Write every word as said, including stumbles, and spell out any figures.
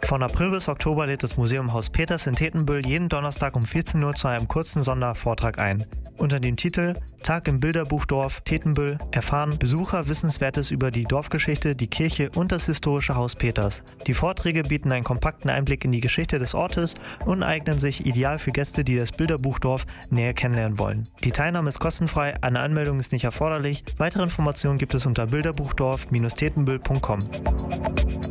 Von April bis Oktober lädt das Museum Haus Peters in Tetenbüll jeden Donnerstag um vierzehn Uhr zu einem kurzen Sondervortrag ein. Unter dem Titel Tag im Bilderbuchdorf Tetenbüll erfahren Besucher Wissenswertes über die Dorfgeschichte, die Kirche und das historische Haus Peters. Die Vorträge bieten einen kompakten Einblick in die Geschichte des Ortes und eignen sich ideal für Gäste, die das Bilderbuchdorf näher kennenlernen wollen. Die Teilnahme ist kostenfrei, eine Anmeldung ist nicht erforderlich. Weitere Informationen gibt es unter bilderbuchdorf Bindestrich tetenbüll Punkt com.